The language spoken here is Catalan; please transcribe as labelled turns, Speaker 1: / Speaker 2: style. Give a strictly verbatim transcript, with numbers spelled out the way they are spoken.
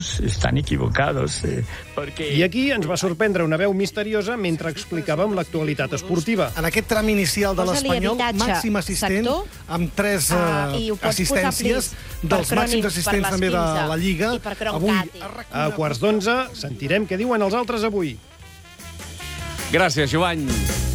Speaker 1: Estan equivocados. Eh, perquè...
Speaker 2: I aquí ens va sorprendre una veu misteriosa mentre explicàvem l'actualitat esportiva.
Speaker 3: En aquest tram inicial de l'Espanyol, màxim assistent, amb tres uh, assistències dels màxims assistents també de la Lliga. Avui,
Speaker 2: a quarts d'onze sentirem què diuen els altres avui.
Speaker 4: Gràcies, Jovany.